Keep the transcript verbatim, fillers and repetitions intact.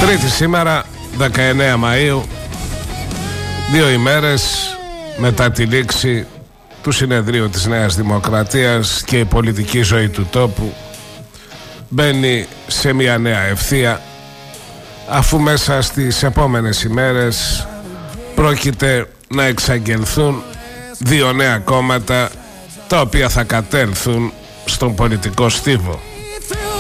Τρίτη σήμερα, δεκαεννέα Μαΐου, δύο ημέρες μετά τη λήξη του συνεδρίου της Νέας Δημοκρατίας και η πολιτική ζωή του τόπου μπαίνει σε μια νέα ευθεία, αφού μέσα στις επόμενες ημέρες πρόκειται να εξαγγελθούν δύο νέα κόμματα τα οποία θα κατέλθουν στον πολιτικό στίβο.